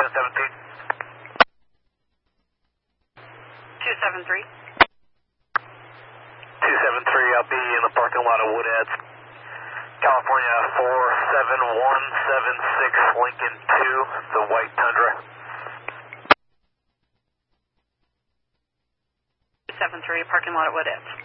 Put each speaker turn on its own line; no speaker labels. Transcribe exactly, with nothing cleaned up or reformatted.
seven two.
two seven three.
two seven three, I'll be in the parking lot of Woodheads. California four seven one seven six, Lincoln two, the white Tundra.
two seven three, parking lot at Woodheads.